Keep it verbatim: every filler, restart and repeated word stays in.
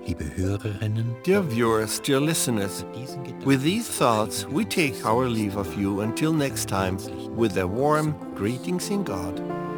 Liebe Hörerinnen, Dear viewers, dear listeners, with these thoughts we take our leave of you until next time with a warm greetings in God.